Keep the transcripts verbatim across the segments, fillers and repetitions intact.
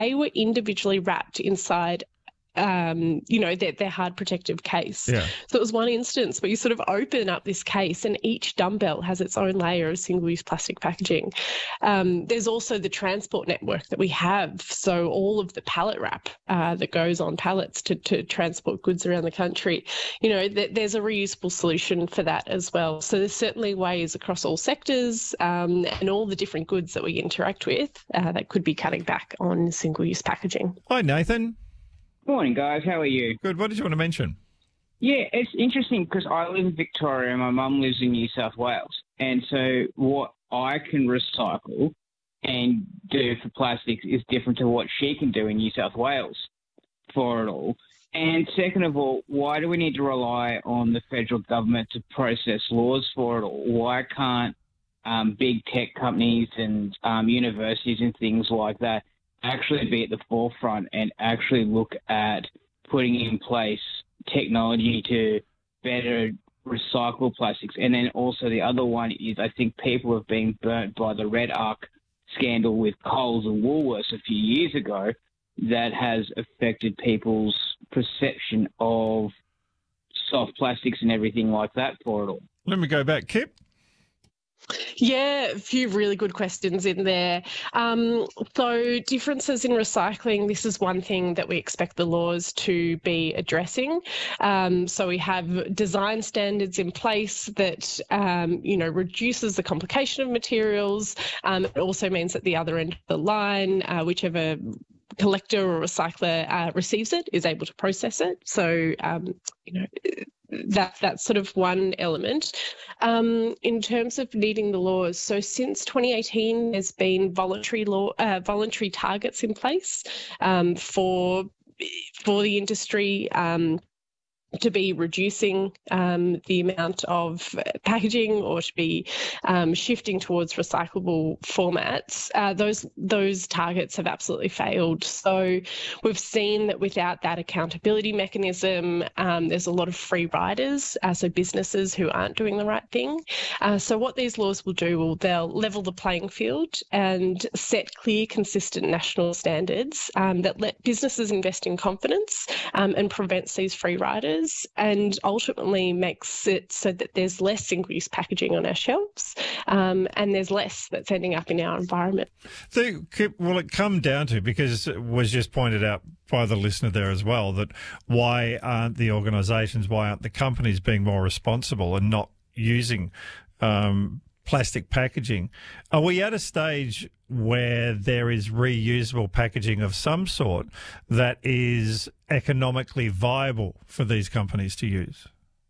they were individually wrapped inside um, you know, their, their hard protective case. Yeah. So it was one instance where you sort of open up this case and each dumbbell has its own layer of single-use plastic packaging. Um, there's also the transport network that we have. So all of the pallet wrap uh, that goes on pallets to, to transport goods around the country, you know, th- there's a reusable solution for that as well. So there's certainly ways across all sectors um, and all the different goods that we interact with uh, that could be cutting back on single-use packaging. Hi, Nathan. Morning, guys. How are you? Good. What did you want to mention? Yeah, it's interesting because I live in Victoria and my mum lives in New South Wales. And so what I can recycle and do for plastics is different to what she can do in New South Wales for it all. And second of all, why do we need to rely on the federal government to process laws for it all? Why can't um, big tech companies and um, universities and things like that actually be at the forefront and actually look at putting in place technology to better recycle plastics? And then also the other one is I think people have been burnt by the Red Arc scandal with Coles and Woolworths a few years ago that has affected people's perception of soft plastics and everything like that for it all. Let me go back. Kip? Yeah, a few really good questions in there. Um, so differences in recycling, this is one thing that we expect the laws to be addressing. Um, so we have design standards in place that, um, you know, reduces the complication of materials. Um, it also means that the other end of the line, uh, whichever collector or recycler uh, receives it, is able to process it. So, um, you know, that that's sort of one element. Um, in terms of needing the laws, so since twenty eighteen, there's been voluntary law, uh, voluntary targets in place um, for for the industry. Um, to be reducing um, the amount of packaging or to be um, shifting towards recyclable formats, uh, those those targets have absolutely failed. So we've seen that without that accountability mechanism, um, there's a lot of free riders, uh, so businesses who aren't doing the right thing. Uh, so what these laws will do, will they'll level the playing field and set clear, consistent national standards um, that let businesses invest in confidence um, and prevents these free riders, and ultimately makes it so that there's less single-use packaging on our shelves um, and there's less that's ending up in our environment. So, will it come down to, because it was just pointed out by the listener there as well, that why aren't the organisations, why aren't the companies being more responsible and not using um, plastic packaging? Are we at a stage where there is reusable packaging of some sort that is economically viable for these companies to use?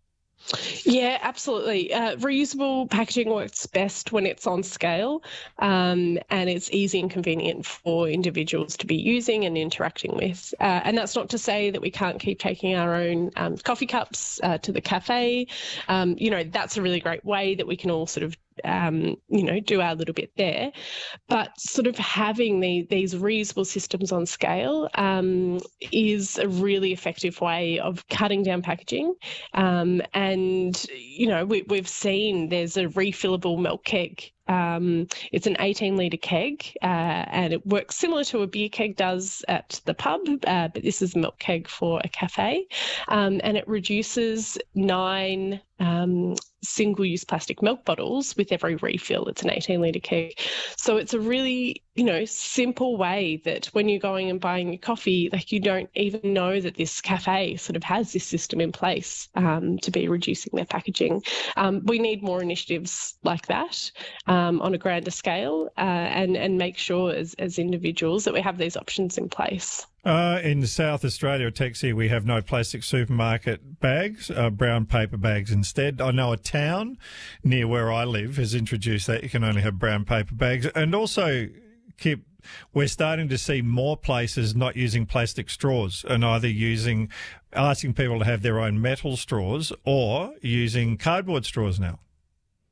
Yeah, absolutely. Uh, reusable packaging works best when it's on scale um, and it's easy and convenient for individuals to be using and interacting with. Uh, and that's not to say that we can't keep taking our own um, coffee cups uh, to the cafe. Um, you know, that's a really great way that we can all sort of Um, you know, do our little bit there. But sort of having the, these reusable systems on scale um, is a really effective way of cutting down packaging. Um, and, you know, we, we've seen there's a refillable milk keg. Um, it's an eighteen litre keg uh, and it works similar to a beer keg does at the pub, uh, but this is a milk keg for a cafe. Um, and it reduces nine um, single-use plastic milk bottles with every refill. It's an eighteen litre keg. So it's a really, you know, simple way that when you're going and buying your coffee, like you don't even know that this cafe sort of has this system in place um, to be reducing their packaging. Um, we need more initiatives like that um, on a grander scale uh, and, and make sure as, as individuals that we have these options in place. Uh, in South Australia, Texie, we have no plastic supermarket bags, uh, brown paper bags instead. I know a town near where I live has introduced that you can only have brown paper bags. And also, Kip, we're starting to see more places not using plastic straws and either using, asking people to have their own metal straws or using cardboard straws now.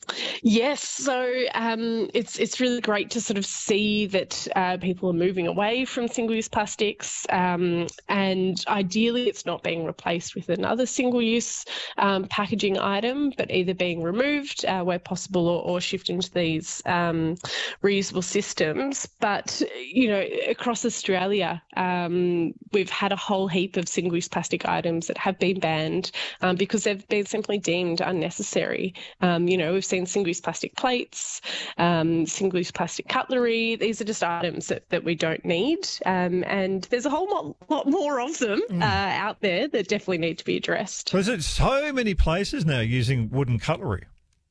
Yes, so um, it's it's really great to sort of see that uh, people are moving away from single-use plastics, um, and ideally it's not being replaced with another single-use um, packaging item, but either being removed uh, where possible or, or shifting to these um, reusable systems. But, you know, across Australia, um, we've had a whole heap of single-use plastic items that have been banned um, because they've been simply deemed unnecessary. Um, you know, we've seen single-use plastic plates, um, single-use plastic cutlery. These are just items that, that we don't need. Um, and there's a whole lot, lot more of them mm. uh, out there that definitely need to be addressed. There's so many places now using wooden cutlery.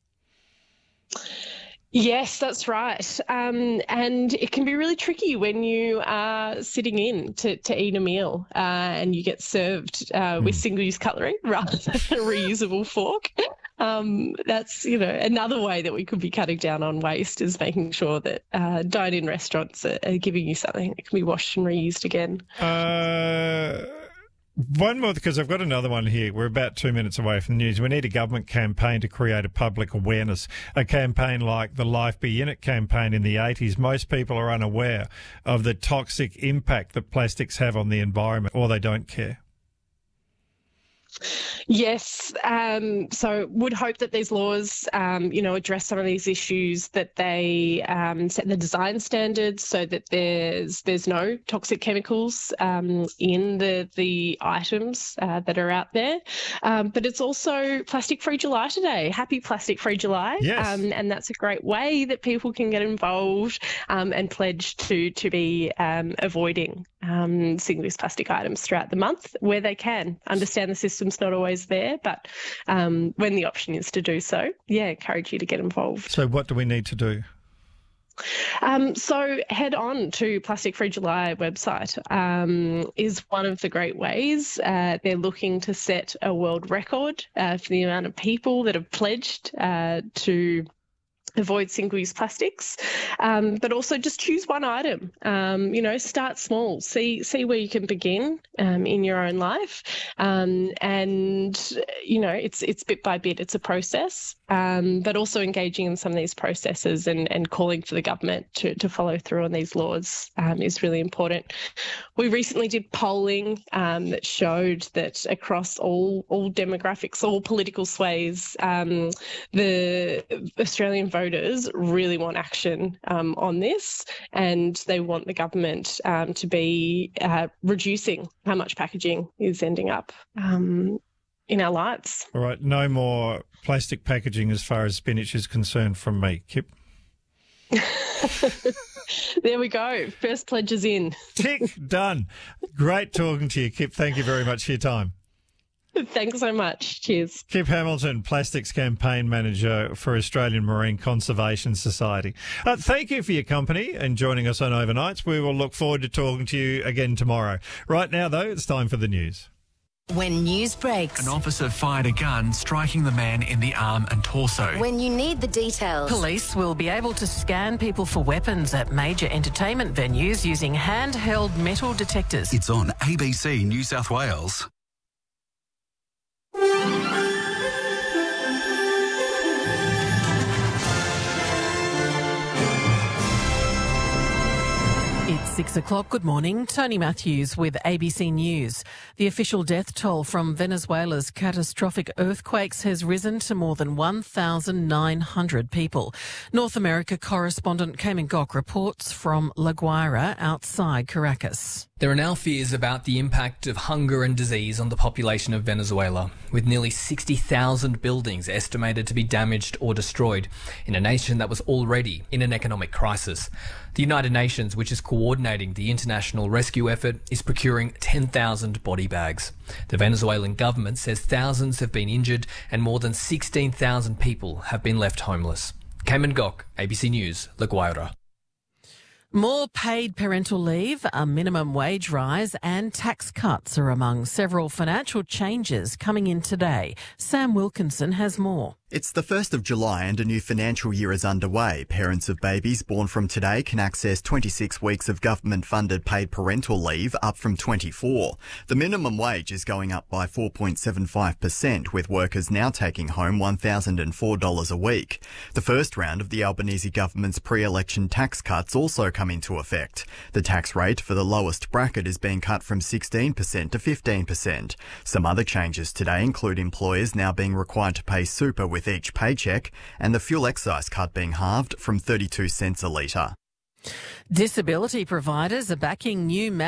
Yes, that's right. Um, and it can be really tricky when you are sitting in to, to eat a meal uh, and you get served uh, mm. with single-use cutlery rather than a reusable fork. Um, that's, you know, another way that we could be cutting down on waste is making sure that uh, dine-in restaurants are, are giving you something that can be washed and reused again. Uh... One more, because I've got another one here. We're about two minutes away from the news. We need a government campaign to create a public awareness, a campaign like the Life Be In It campaign in the eighties. Most people are unaware of the toxic impact that plastics have on the environment, or they don't care. Yes, um, so would hope that these laws, um, you know, address some of these issues, that they um, set the design standards so that there's there's no toxic chemicals um, in the the items uh, that are out there. Um, but it's also Plastic Free July today. Happy Plastic Free July! Yes. Um, and that's a great way that people can get involved um, and pledge to to be um, avoiding um, single-use plastic items throughout the month where they can. Understand the system's not always there, but um, when the option is to do so, yeah, encourage you to get involved. So what do we need to do? Um, so head on to Plastic Free July website um, is one of the great ways. Uh, they're looking to set a world record uh, for the amount of people that have pledged uh, to avoid single-use plastics, um, but also just choose one item. Um, you know, start small. See see where you can begin um, in your own life, um, and you know, it's it's bit by bit. It's a process, um, but also engaging in some of these processes and, and calling for the government to, to follow through on these laws um, is really important. We recently did polling um, that showed that across all all demographics, all political sways, um, the Australian voters Voters really want action um, on this, and they want the government um, to be uh, reducing how much packaging is ending up um, in our lives. All right, no more plastic packaging as far as spinach is concerned from me, Kip. There we go. First pledge is in. Tick, done. Great talking to you, Kip. Thank you very much for your time. Thanks so much. Cheers. Kip Hamilton, Plastics Campaign Manager for Australian Marine Conservation Society. Uh, thank you for your company and joining us on Overnights. We will look forward to talking to you again tomorrow. Right now, though, it's time for the news. When news breaks. An officer fired a gun, striking the man in the arm and torso. When you need the details. Police will be able to scan people for weapons at major entertainment venues using handheld metal detectors. It's on A B C New South Wales. It's six o'clock. Good morning. Tony Matthews with A B C News. The official death toll from Venezuela's catastrophic earthquakes has risen to more than one thousand nine hundred people. North America correspondent Cayman Gok reports from La Guaira outside Caracas. There are now fears about the impact of hunger and disease on the population of Venezuela, with nearly sixty thousand buildings estimated to be damaged or destroyed in a nation that was already in an economic crisis. The United Nations, which is coordinating the international rescue effort, is procuring ten thousand body bags. The Venezuelan government says thousands have been injured and more than sixteen thousand people have been left homeless. Cayman Gok, A B C News, La Guaira. More paid parental leave, a minimum wage rise and tax cuts are among several financial changes coming in today. Sam Wilkinson has more. It's the first of July and a new financial year is underway. Parents of babies born from today can access twenty-six weeks of government-funded paid parental leave, up from twenty-four. The minimum wage is going up by four point seven five percent, with workers now taking home one thousand four dollars a week. The first round of the Albanese government's pre-election tax cuts also come into effect. The tax rate for the lowest bracket is being cut from sixteen percent to fifteen percent. Some other changes today include employers now being required to pay super with with each paycheck, and the fuel excise cut being halved from thirty-two cents a litre. Disability providers are backing new